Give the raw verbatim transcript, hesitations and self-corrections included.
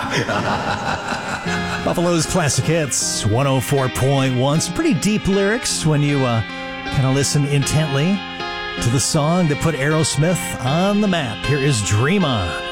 Buffalo's Classic Hits, one oh four point one. Some pretty deep lyrics when you uh, kind of listen intently to the song that put Aerosmith on the map. Here is Dream On.